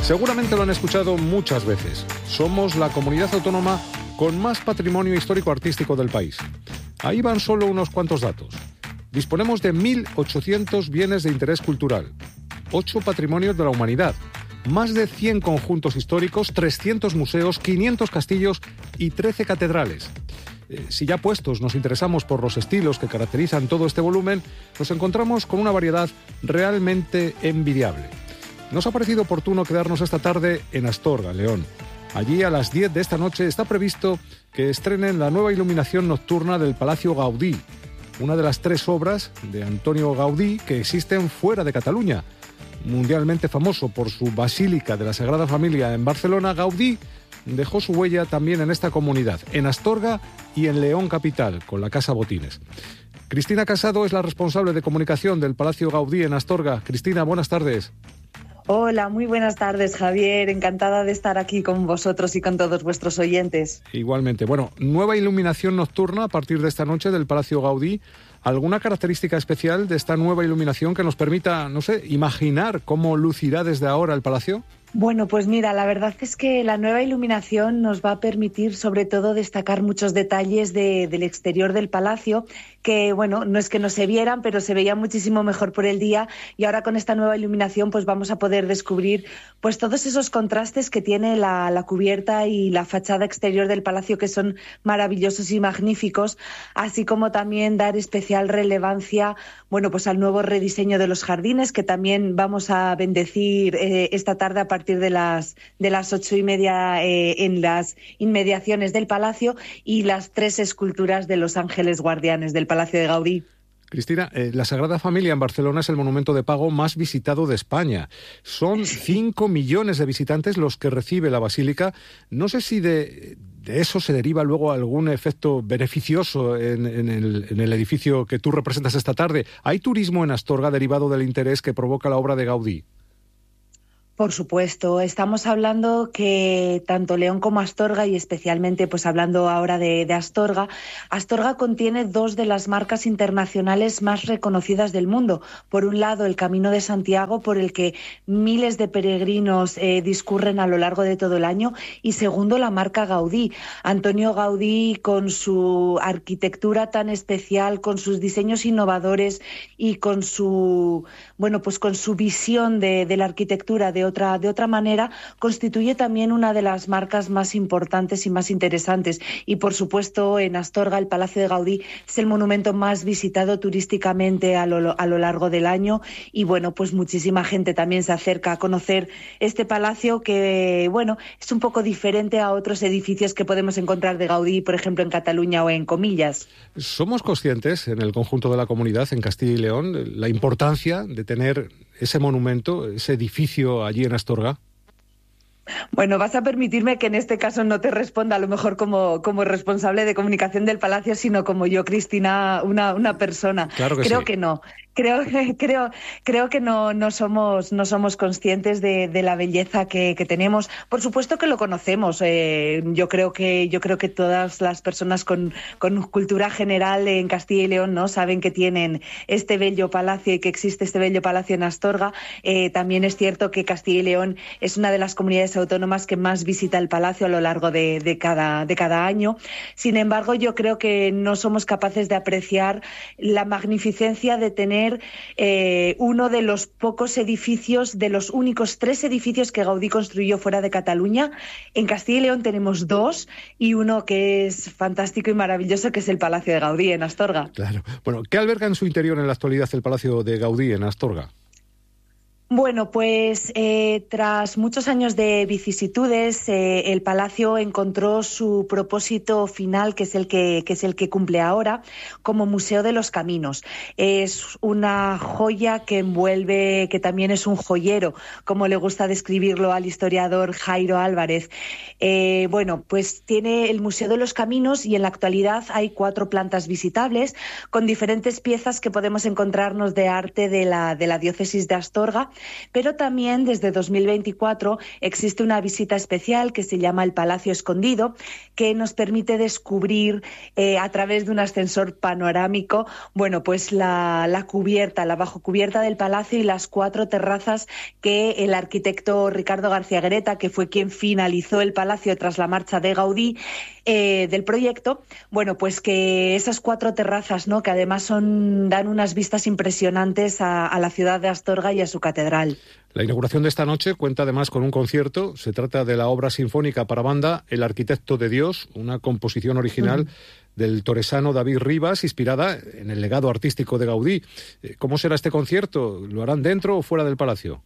Seguramente lo han escuchado muchas veces. Somos la comunidad autónoma con más patrimonio histórico-artístico del país. Ahí van solo unos cuantos datos. Disponemos de 1.800 bienes de interés cultural, 8 patrimonios de la humanidad, más de 100 conjuntos históricos, 300 museos, 500 castillos y 13 catedrales. Si ya puestos nos interesamos por los estilos que caracterizan todo este volumen, nos encontramos con una variedad realmente envidiable. Nos ha parecido oportuno quedarnos esta tarde en Astorga, León. Allí a las 10 de esta noche está previsto que estrenen la nueva iluminación nocturna del Palacio Gaudí, una de las 3 obras de Antonio Gaudí que existen fuera de Cataluña. Mundialmente famoso por su Basílica de la Sagrada Familia en Barcelona, Gaudí dejó su huella también en esta comunidad, en Astorga y en León capital, con la Casa Botines. Cristina Casado es la responsable de comunicación del Palacio Gaudí en Astorga. Cristina, buenas tardes. Hola, muy buenas tardes, Javier. Encantada de estar aquí con vosotros y con todos vuestros oyentes. Igualmente. Bueno, nueva iluminación nocturna a partir de esta noche del Palacio Gaudí. ¿Alguna característica especial de esta nueva iluminación que nos permita, imaginar cómo lucirá desde ahora el palacio? Bueno, pues mira, la verdad es que la nueva iluminación nos va a permitir sobre todo destacar muchos detalles del exterior del palacio que, no es que no se vieran, pero se veían muchísimo mejor por el día, y ahora con esta nueva iluminación pues vamos a poder descubrir pues todos esos contrastes que tiene la cubierta y la fachada exterior del palacio, que son maravillosos y magníficos, así como también dar especial relevancia pues al nuevo rediseño de los jardines, que también vamos a bendecir esta tarde a partir de las 8:30 en las inmediaciones del palacio, y las 3 esculturas de los ángeles guardianes del Palacio de Gaudí. Cristina, la Sagrada Familia en Barcelona es el monumento de pago más visitado de España. Son 5 millones de visitantes los que recibe la Basílica. No sé si de eso se deriva luego algún efecto beneficioso en el edificio que tú representas esta tarde. ¿Hay turismo en Astorga derivado del interés que provoca la obra de Gaudí? Por supuesto, estamos hablando que tanto León como Astorga, y especialmente pues hablando ahora de Astorga, Astorga contiene 2 de las marcas internacionales más reconocidas del mundo. Por un lado, el Camino de Santiago, por el que miles de peregrinos discurren a lo largo de todo el año, y segundo, la marca Gaudí. Antonio Gaudí, con su arquitectura tan especial, con sus diseños innovadores y con su con su visión de la arquitectura de otra manera, constituye también una de las marcas más importantes y más interesantes. Y por supuesto, en Astorga, el Palacio de Gaudí es el monumento más visitado turísticamente a lo largo del año, y pues muchísima gente también se acerca a conocer este palacio, que es un poco diferente a otros edificios que podemos encontrar de Gaudí, por ejemplo en Cataluña o en Comillas. ¿Somos conscientes en el conjunto de la comunidad en Castilla y León la importancia de tener ese monumento, ese edificio allí en Astorga? Bueno, vas a permitirme que en este caso no te responda a lo mejor como responsable de comunicación del Palacio, sino como yo, Cristina, una persona. Claro que Creo sí. que no. Creo que no somos conscientes de la belleza que tenemos. Por supuesto que lo conocemos. Yo creo que todas las personas con cultura general en Castilla y León saben que tienen este bello palacio y que existe este bello palacio en Astorga. También es cierto que Castilla y León es una de las comunidades autónomas que más visita el palacio a lo largo de cada año. Sin embargo, yo creo que no somos capaces de apreciar la magnificencia de tener uno de los pocos edificios, de los únicos 3 edificios que Gaudí construyó fuera de Cataluña. En Castilla y León tenemos 2, y uno que es fantástico y maravilloso, que es el Palacio de Gaudí en Astorga. Claro. Bueno, ¿qué alberga en su interior en la actualidad el Palacio de Gaudí en Astorga? Bueno, pues tras muchos años de vicisitudes, el Palacio encontró su propósito final, que es el que cumple ahora, como Museo de los Caminos. Es una joya que envuelve, que también es un joyero, como le gusta describirlo al historiador Jairo Álvarez. Pues tiene el Museo de los Caminos, y en la actualidad hay 4 plantas visitables con diferentes piezas que podemos encontrarnos de arte de la diócesis de Astorga. pero también desde 2024 existe una visita especial que se llama el Palacio Escondido, que nos permite descubrir a través de un ascensor panorámico, bueno, pues la cubierta, la bajocubierta del palacio y las 4 terrazas que el arquitecto Ricardo García Guereta, que fue quien finalizó el palacio tras la marcha de Gaudí del proyecto, bueno, pues que esas 4 terrazas, ¿no?, que además dan unas vistas impresionantes a la ciudad de Astorga y a su catedral. La inauguración de esta noche cuenta además con un concierto. Se trata de la obra sinfónica para banda El arquitecto de Dios, una composición original del toresano David Rivas, inspirada en el legado artístico de Gaudí. ¿Cómo será este concierto? ¿Lo harán dentro o fuera del palacio?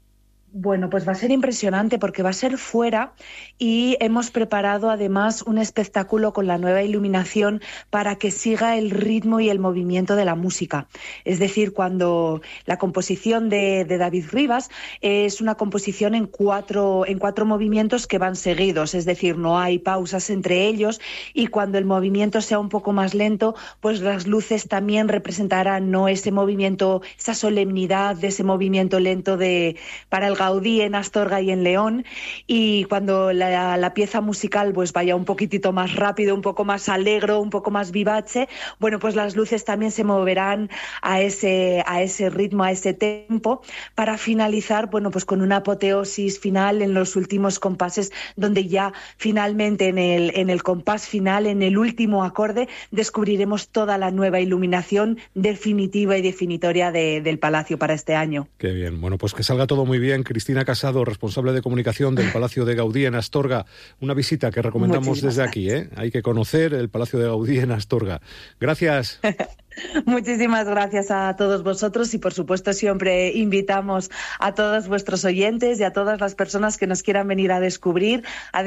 Bueno, pues va a ser impresionante porque va a ser fuera y hemos preparado además un espectáculo con la nueva iluminación para que siga el ritmo y el movimiento de la música. Es decir, cuando la composición de David Rivas es una composición en cuatro movimientos que van seguidos, es decir, no hay pausas entre ellos, y cuando el movimiento sea un poco más lento, pues las luces también representarán, ¿no?, ese movimiento, esa solemnidad de ese movimiento lento para el Gaudí en Astorga y en León, y cuando la pieza musical pues vaya un poquitito más rápido, un poco más alegro, un poco más vivace, bueno, pues las luces también se moverán a ese ritmo, a ese tempo, para finalizar, bueno, pues con una apoteosis final en los últimos compases, donde ya finalmente en el compás final, en el último acorde, descubriremos toda la nueva iluminación definitiva y definitoria del palacio para este año. Qué bien. Bueno, pues que salga todo muy bien. Cristina Casado, responsable de comunicación del Palacio de Gaudí en Astorga. Una visita que recomendamos desde aquí, ¿eh? Hay que conocer el Palacio de Gaudí en Astorga. Gracias. Muchísimas gracias a todos vosotros y, por supuesto, siempre invitamos a todos vuestros oyentes y a todas las personas que nos quieran venir a descubrir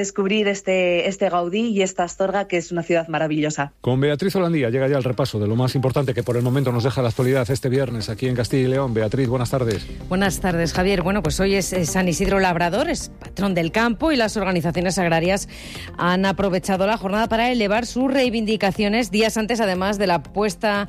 este Gaudí y esta Astorga, que es una ciudad maravillosa. Con Beatriz Holandía llega ya el repaso de lo más importante que por el momento nos deja la actualidad este viernes aquí en Castilla y León. Beatriz, buenas tardes. Buenas tardes, Javier. Bueno, pues hoy es San Isidro Labrador, es patrón del campo, y las organizaciones agrarias han aprovechado la jornada para elevar sus reivindicaciones días antes, además de la protesta,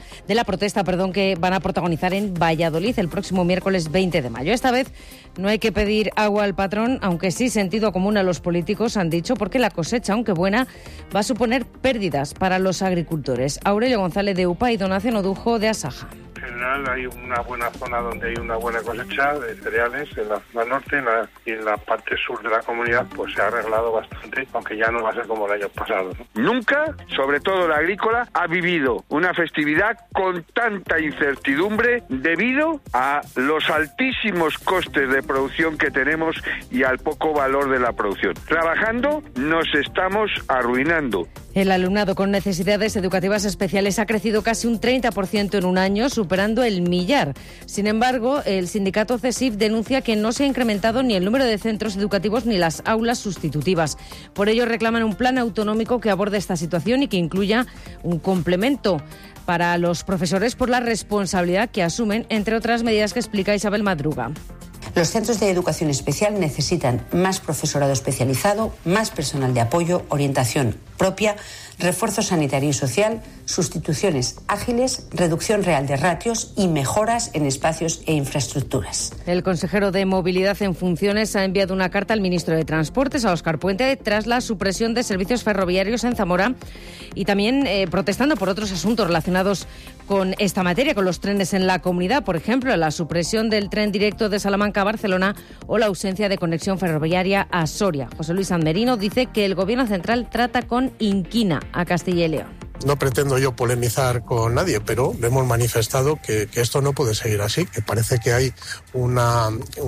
que van a protagonizar en Valladolid el próximo miércoles 20 de mayo. Esta vez no hay que pedir agua al patrón, aunque sí sentido común a los políticos, han dicho, porque la cosecha, aunque buena, va a suponer pérdidas para los agricultores. Aurelio González de UPA y Donación Odujo de Asaja. En general hay una buena zona donde hay una buena cosecha de cereales, en la zona norte y en la parte sur de la comunidad pues se ha arreglado bastante, aunque ya no va a ser como el año pasado, ¿no? Nunca, sobre todo la agrícola, ha vivido una festividad con tanta incertidumbre debido a los altísimos costes de producción que tenemos y al poco valor de la producción. Trabajando nos estamos arruinando. El alumnado con necesidades educativas especiales ha crecido casi un 30% en un año, superando el millar. Sin embargo, el sindicato CESIF denuncia que no se ha incrementado ni el número de centros educativos ni las aulas sustitutivas. Por ello, reclaman un plan autonómico que aborde esta situación y que incluya un complemento para los profesores por la responsabilidad que asumen, entre otras medidas que explica Isabel Madruga. Los centros de educación especial necesitan más profesorado especializado, más personal de apoyo, orientación propia, refuerzo sanitario y social, sustituciones ágiles, reducción real de ratios y mejoras en espacios e infraestructuras. El consejero de Movilidad en funciones ha enviado una carta al ministro de Transportes, a Óscar Puente, tras la supresión de servicios ferroviarios en Zamora y también protestando por otros asuntos relacionados con esta materia, con los trenes en la comunidad, por ejemplo, la supresión del tren directo de Salamanca a Barcelona o la ausencia de conexión ferroviaria a Soria. José Luis Anderino dice que el Gobierno central trata con inquina a Castilla y León. No pretendo yo polemizar con nadie, pero hemos manifestado que esto no puede seguir así, que parece que hay una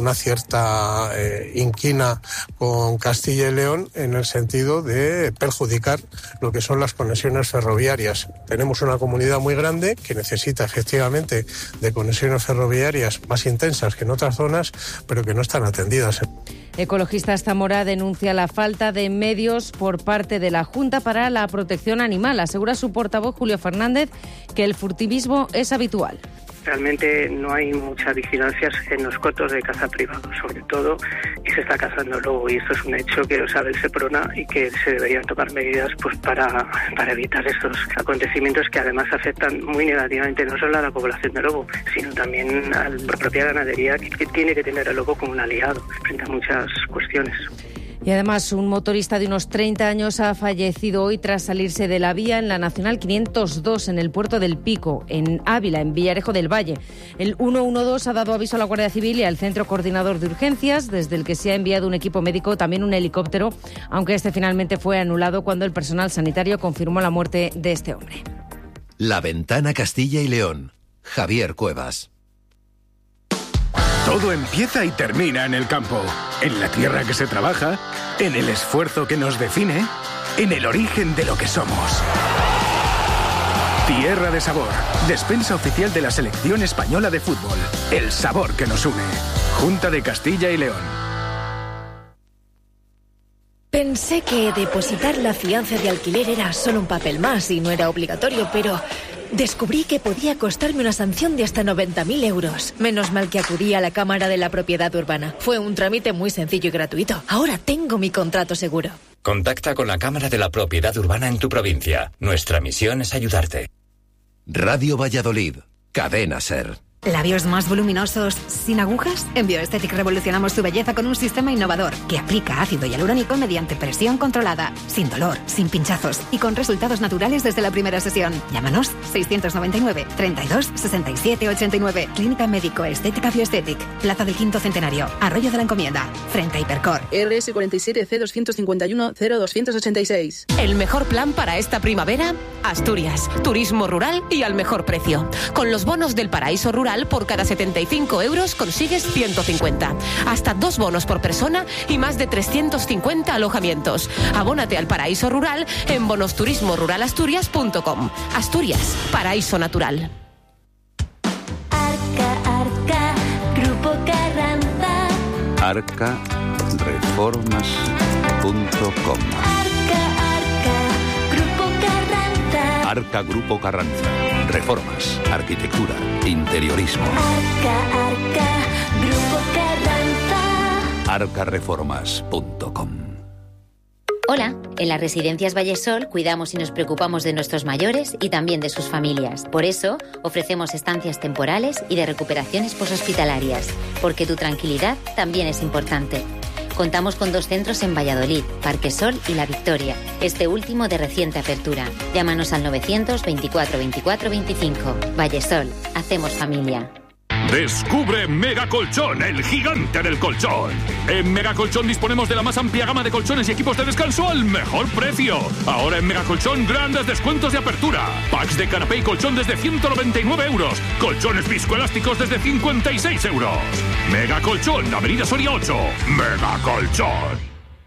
cierta inquina con Castilla y León en el sentido de perjudicar lo que son las conexiones ferroviarias. Tenemos una comunidad muy grande que necesita efectivamente de conexiones ferroviarias más intensas que en otras zonas, pero que no están atendidas. Ecologistas Zamora denuncia la falta de medios por parte de la Junta para la Protección Animal. Asegura su portavoz Julio Fernández que el furtivismo es habitual. Realmente no hay mucha vigilancia en los cotos de caza privado, sobre todo, y se está cazando lobo, y esto es un hecho que lo sabe el Seprona y que se deberían tomar medidas pues para evitar estos acontecimientos que además afectan muy negativamente no solo a la población de lobo, sino también a la propia ganadería, que tiene que tener al lobo como un aliado frente a muchas cuestiones. Y además, un motorista de unos 30 años ha fallecido hoy tras salirse de la vía en la Nacional 502 en el puerto del Pico, en Ávila, en Villarejo del Valle. El 112 ha dado aviso a la Guardia Civil y al Centro Coordinador de Urgencias, desde el que se ha enviado un equipo médico, también un helicóptero, aunque este finalmente fue anulado cuando el personal sanitario confirmó la muerte de este hombre. La Ventana Castilla y León. Javier Cuevas. Todo empieza y termina en el campo, en la tierra que se trabaja, en el esfuerzo que nos define, en el origen de lo que somos. Tierra de Sabor, despensa oficial de la Selección Española de Fútbol. El sabor que nos une. Junta de Castilla y León. Pensé que depositar la fianza de alquiler era solo un papel más y no era obligatorio, pero descubrí que podía costarme una sanción de hasta 90.000 euros. Menos mal que acudí a la Cámara de la Propiedad Urbana. Fue un trámite muy sencillo y gratuito. Ahora tengo mi contrato seguro. Contacta con la Cámara de la Propiedad Urbana en tu provincia. Nuestra misión es ayudarte. Radio Valladolid. Cadena SER. ¿Labios más voluminosos sin agujas? En Bioesthetic revolucionamos tu belleza con un sistema innovador que aplica ácido hialurónico mediante presión controlada, sin dolor, sin pinchazos y con resultados naturales desde la primera sesión. Llámanos 699 32 67 89. Clínica Médico Estética Bioesthetic, Plaza del Quinto Centenario, Arroyo de la Encomienda, frente a Hipercor. RS 47 C251 0286. El mejor plan para esta primavera, Asturias, turismo rural y al mejor precio. Con los bonos del Paraíso Rural, por cada 75 euros consigues 150. Hasta 2 bonos por persona y más de 350 alojamientos. Abónate al Paraíso Rural en bonosturismoruralasturias.com. Asturias, paraíso natural. Arca, Grupo Carranza. Arcareformas.com. Grupo Carranza. Arca Grupo Carranza. Reformas, arquitectura, interiorismo. Arca, Grupo Carranza. Arcareformas.com. Hola, en las Residencias Vallesol cuidamos y nos preocupamos de nuestros mayores y también de sus familias. Por eso, ofrecemos estancias temporales y de recuperaciones poshospitalarias, porque tu tranquilidad también es importante. Contamos con 2 centros en Valladolid, Parque Sol y La Victoria, este último de reciente apertura. Llámanos al 924 24 25. Vallesol, hacemos familia. Descubre Mega Colchón, el gigante del colchón. En Mega Colchón disponemos de la más amplia gama de colchones y equipos de descanso al mejor precio. Ahora en Mega Colchón, grandes descuentos de apertura. Packs de canapé y colchón desde 199 euros. Colchones viscoelásticos desde 56 euros. Mega Colchón, Avenida Soria 8. Mega Colchón.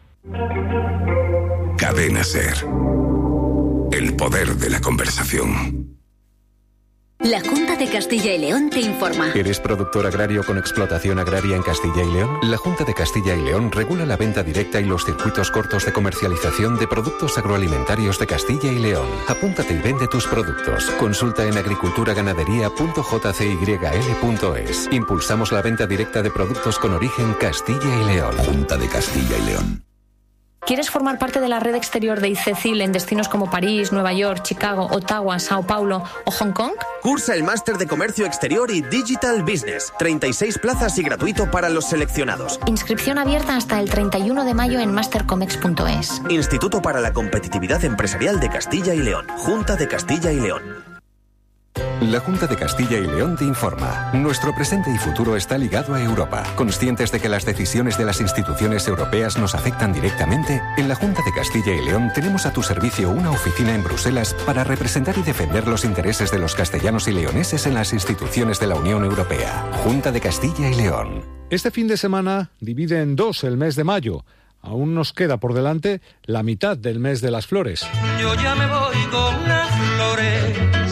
Cadena SER. El poder de la conversación. La Junta de Castilla y León te informa. ¿Eres productor agrario con explotación agraria en Castilla y León? La Junta de Castilla y León regula la venta directa y los circuitos cortos de comercialización de productos agroalimentarios de Castilla y León. Apúntate y vende tus productos. Consulta en agriculturaganadería.jcyl.es. Impulsamos la venta directa de productos con origen Castilla y León. Junta de Castilla y León. ¿Quieres formar parte de la red exterior de ICECIL en destinos como París, Nueva York, Chicago, Ottawa, Sao Paulo o Hong Kong? Cursa el Máster de Comercio Exterior y Digital Business. 36 plazas y gratuito para los seleccionados. Inscripción abierta hasta el 31 de mayo en mastercomex.es. Instituto para la Competitividad Empresarial de Castilla y León. Junta de Castilla y León. La Junta de Castilla y León te informa. Nuestro presente y futuro está ligado a Europa. Conscientes de que las decisiones de las instituciones europeas nos afectan directamente, en la Junta de Castilla y León tenemos a tu servicio una oficina en Bruselas para representar y defender los intereses de los castellanos y leoneses en las instituciones de la Unión Europea. Junta de Castilla y León. Este fin de semana divide en 2 el mes de mayo. Aún nos queda por delante la mitad del mes de las flores. Yo ya me voy con las flores.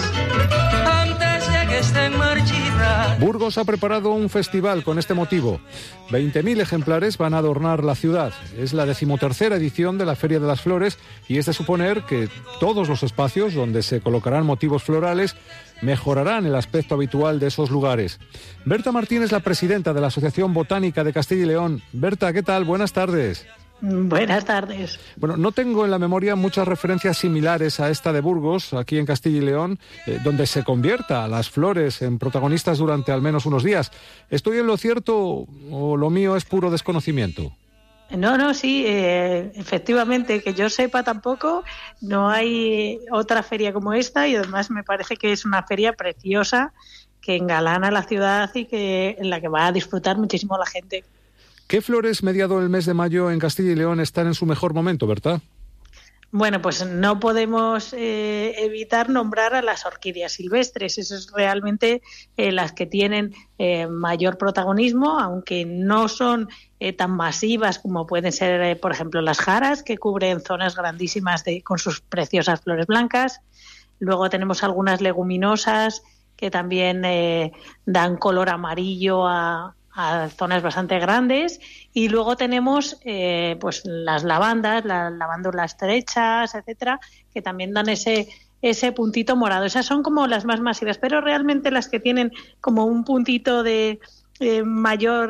Burgos ha preparado un festival con este motivo. 20.000 ejemplares van a adornar la ciudad. Es la 13ª edición de la Feria de las Flores y es de suponer que todos los espacios donde se colocarán motivos florales mejorarán el aspecto habitual de esos lugares. Berta Martín es la presidenta de la Asociación Botánica de Castilla y León. Berta, ¿qué tal? Buenas tardes. Buenas tardes. Bueno, no tengo en la memoria muchas referencias similares a esta de Burgos, aquí en Castilla y León, donde se convierta a las flores en protagonistas durante al menos unos días. ¿Estoy en lo cierto o lo mío es puro desconocimiento? No, sí, efectivamente, que yo sepa tampoco, no hay otra feria como esta y además me parece que es una feria preciosa que engalana la ciudad y en la que va a disfrutar muchísimo la gente. ¿Qué flores mediado el mes de mayo en Castilla y León están en su mejor momento, Berta? Bueno, pues no podemos evitar nombrar a las orquídeas silvestres. Eso es realmente las que tienen mayor protagonismo, aunque no son tan masivas como pueden ser, por ejemplo, las jaras, que cubren zonas grandísimas con sus preciosas flores blancas. Luego tenemos algunas leguminosas que también dan color amarillo a zonas bastante grandes, y luego tenemos pues las lavandas, las lavándulas estrechas, etcétera, que también dan ese puntito morado. Esas son como las más masivas, pero realmente las que tienen como un puntito de mayor,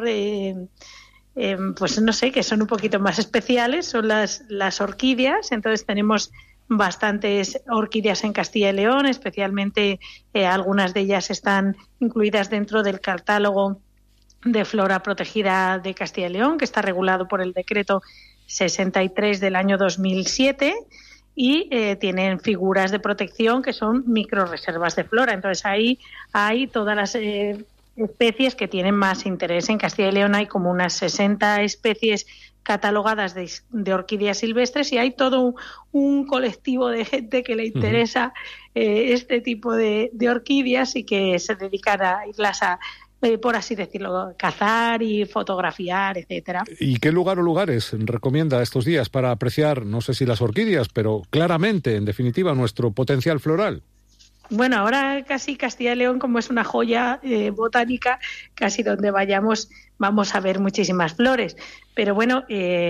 pues no sé, que son un poquito más especiales, son las orquídeas. Entonces tenemos bastantes orquídeas en Castilla y León, especialmente algunas de ellas están incluidas dentro del catálogo de flora protegida de Castilla y León, que está regulado por el decreto 63 del año 2007, y tienen figuras de protección que son microreservas de flora. Entonces ahí hay todas las especies que tienen más interés. En Castilla y León hay como unas 60 especies catalogadas de orquídeas silvestres, y hay todo un colectivo de gente que le interesa este tipo de orquídeas y que se dedican a irlas a, por así decirlo, cazar y fotografiar, etcétera. ¿Y qué lugar o lugares recomienda estos días para apreciar, no sé si las orquídeas, pero claramente, en definitiva, nuestro potencial floral? Bueno, ahora casi Castilla y León, como es una joya botánica, casi donde vayamos vamos a ver muchísimas flores. Pero bueno,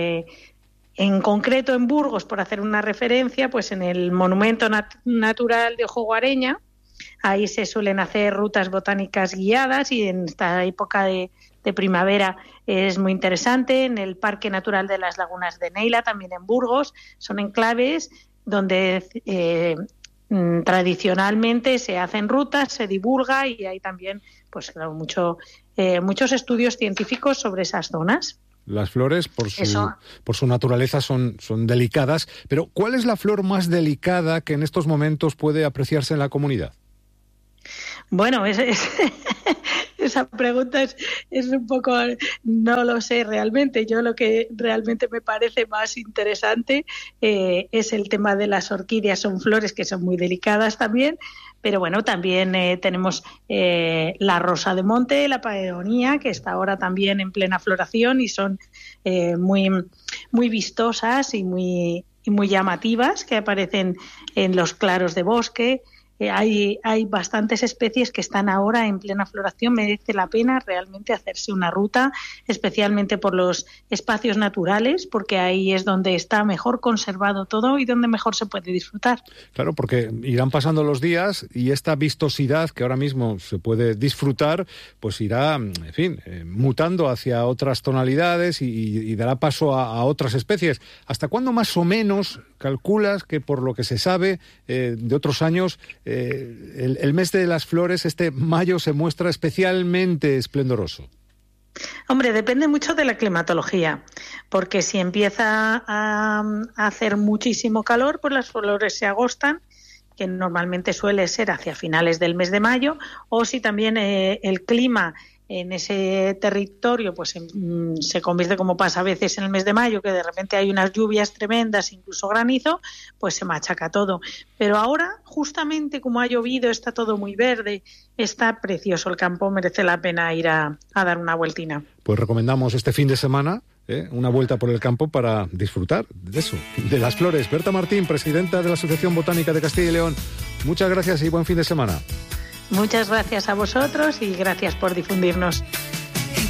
en concreto en Burgos, por hacer una referencia, pues en el Monumento Natural de Ojo Guareña, ahí se suelen hacer rutas botánicas guiadas, y en esta época de primavera es muy interesante. En el Parque Natural de las Lagunas de Neila, también en Burgos, son enclaves donde tradicionalmente se hacen rutas, se divulga, y hay también, pues claro, muchos estudios científicos sobre esas zonas. Las flores, por su naturaleza, son delicadas, pero ¿cuál es la flor más delicada que en estos momentos puede apreciarse en la comunidad? Bueno, esa pregunta es un poco, no lo sé realmente. Yo lo que realmente me parece más interesante es el tema de las orquídeas. Son flores que son muy delicadas también, pero bueno, también tenemos la rosa de monte, la peonía, que está ahora también en plena floración, y son muy, muy vistosas y muy llamativas, que aparecen en los claros de bosque. Hay bastantes especies que están ahora en plena floración. Merece la pena realmente hacerse una ruta, especialmente por los espacios naturales, porque ahí es donde está mejor conservado todo y donde mejor se puede disfrutar. Claro, porque irán pasando los días y esta vistosidad que ahora mismo se puede disfrutar, pues irá, en fin, mutando hacia otras tonalidades y dará paso a otras especies. ¿Hasta cuándo más o menos calculas que, por lo que se sabe de otros años, el mes de las flores, este mayo, se muestra especialmente esplendoroso? Hombre, depende mucho de la climatología, porque si empieza a hacer muchísimo calor, pues las flores se agostan, que normalmente suele ser hacia finales del mes de mayo, o si también el clima en ese territorio pues se convierte, como pasa a veces en el mes de mayo, que de repente hay unas lluvias tremendas, incluso granizo, pues se machaca todo. Pero ahora, justamente como ha llovido, está todo muy verde, está precioso el campo, merece la pena ir a dar una vueltina. Pues recomendamos este fin de semana una vuelta por el campo para disfrutar de eso, de las flores. Berta Martín, presidenta de la Asociación Botánica de Castilla y León, muchas gracias y buen fin de semana. Muchas gracias a vosotros y gracias por difundirnos.